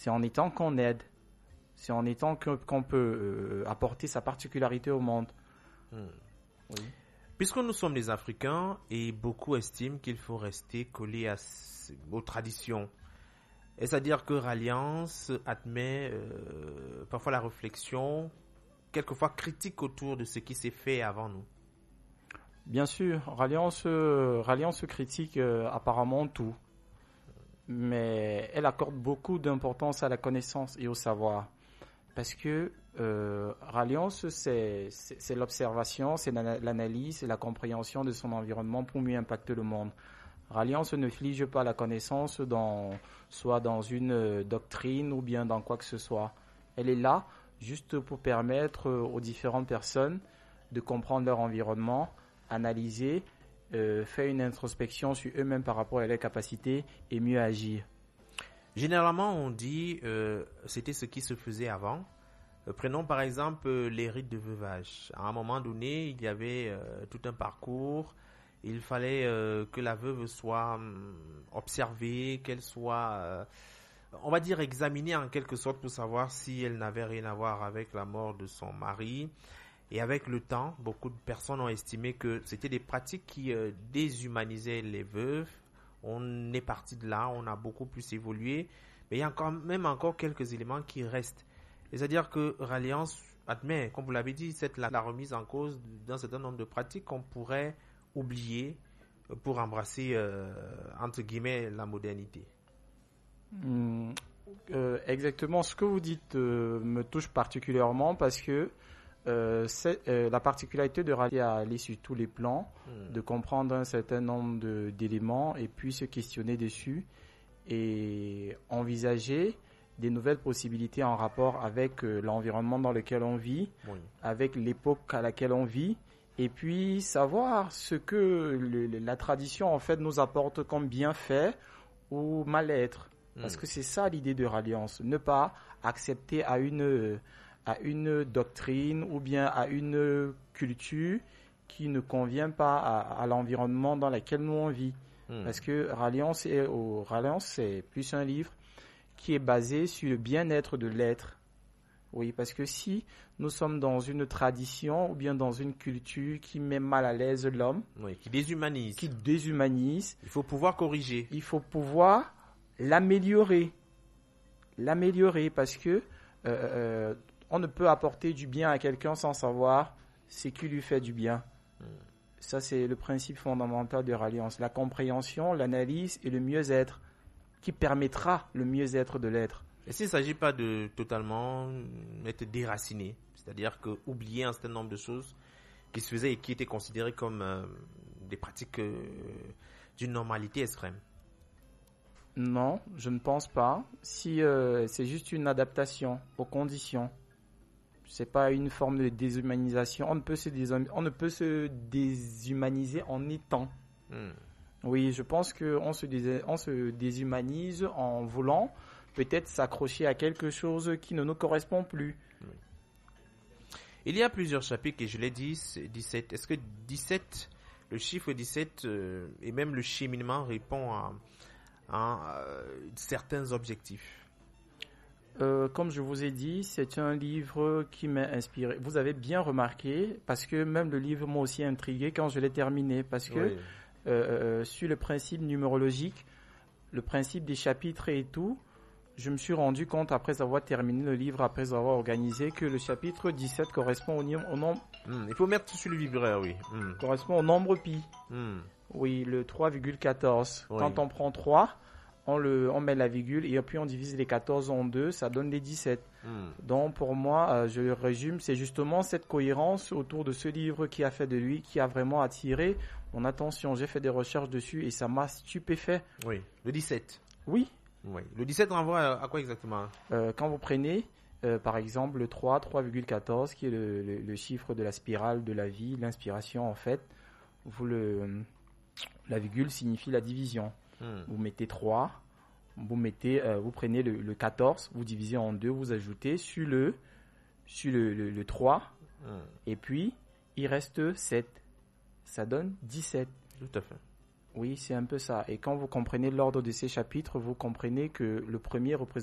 C'est en étant qu'on aide. C'est en étant qu'on peut apporter sa particularité au monde. Oui. Puisque nous sommes des Africains et beaucoup estiment qu'il faut rester collé aux traditions, est-ce à dire que Ralliance admet parfois la réflexion, quelquefois critique autour de ce qui s'est fait avant nous? Bien sûr, Ralliance critique apparemment tout, mais elle accorde beaucoup d'importance à la connaissance et au savoir. Parce que Ralliance, c'est l'observation, c'est l'analyse, c'est la compréhension de son environnement pour mieux impacter le monde. Ralliance ne fige pas la connaissance soit dans une doctrine ou bien dans quoi que ce soit. Elle est là juste pour permettre aux différentes personnes de comprendre leur environnement, analyser, faire une introspection sur eux-mêmes par rapport à leurs capacités et mieux agir. Généralement, on dit c'était ce qui se faisait avant. Prenons par exemple les rites de veuvage. À un moment donné, il y avait tout un parcours. Il fallait que la veuve soit observée, qu'elle soit, on va dire, examinée en quelque sorte pour savoir si elle n'avait rien à voir avec la mort de son mari. Et avec le temps, beaucoup de personnes ont estimé que c'était des pratiques qui déshumanisaient les veuves. On est parti de là, on a beaucoup plus évolué, mais il y a encore quelques éléments qui restent. C'est-à-dire que Ralliance admet, comme vous l'avez dit, la remise en cause d'un certain nombre de pratiques qu'on pourrait oublier pour embrasser, entre guillemets, la modernité. Exactement, ce que vous dites me touche particulièrement parce que c'est la particularité de Ralliance à aller sur tous les plans, de comprendre un certain nombre d'éléments et puis se questionner dessus et envisager des nouvelles possibilités en rapport avec l'environnement dans lequel on vit, avec l'époque à laquelle on vit, et puis savoir ce que la tradition en fait nous apporte comme bienfait ou mal-être. Parce que c'est ça l'idée de Ralliance, ne pas accepter à une doctrine ou bien à une culture qui ne convient pas à l'environnement dans lequel nous on vit. Parce que Ralliance, c'est plus un livre qui est basé sur le bien-être de l'être. Oui, parce que si nous sommes dans une tradition ou bien dans une culture qui met mal à l'aise l'homme, qui déshumanise, il faut pouvoir corriger. Il faut pouvoir l'améliorer parce que on ne peut apporter du bien à quelqu'un sans savoir ce qui lui fait du bien. Ça, c'est le principe fondamental de Ralliance. La compréhension, l'analyse et le mieux-être qui permettra le mieux-être de l'être. Est-ce qu'il ne s'agit pas de totalement être déraciné, c'est-à-dire oublier un certain nombre de choses qui se faisaient et qui étaient considérées comme des pratiques d'une normalité extrême? Non, je ne pense pas. Si c'est juste une adaptation aux conditions, c'est pas une forme de déshumanisation. On ne peut se déshumaniser en étant. Oui, je pense qu'on se déshumanise en voulant peut-être s'accrocher à quelque chose qui ne nous correspond plus. Il y a plusieurs chapitres et je l'ai dit, 17. Est-ce que 17, le chiffre 17 et même le cheminement répond à certains objectifs? Comme je vous ai dit, c'est un livre qui m'a inspiré. Vous avez bien remarqué, parce que même le livre m'a aussi intrigué quand je l'ai terminé, parce que sur le principe numérologique, le principe des chapitres et tout, je me suis rendu compte après avoir terminé le livre, après avoir organisé, que le chapitre 17 correspond au nombre... il faut mettre sur le vibraire, oui. Correspond au nombre pi. Oui, le 3,14. Quand on prend 3... On met la virgule et puis on divise les 14 en 2, ça donne les 17. Donc pour moi, je le résume, c'est justement cette cohérence autour de ce livre qui a fait de lui, qui a vraiment attiré mon attention. J'ai fait des recherches dessus et ça m'a stupéfait. Oui, le 17. Oui. Le 17 renvoie à quoi exactement? Quand vous prenez par exemple le 3,14 qui est le chiffre de la spirale de la vie, l'inspiration en fait, la virgule signifie la division. Vous mettez 3, vous prenez le 14, vous divisez en 2, vous ajoutez sur le 3, et puis il reste 7. Ça donne 17. Tout à fait. Oui, c'est un peu ça. Et quand vous comprenez l'ordre de ces chapitres, vous comprenez que le premier représente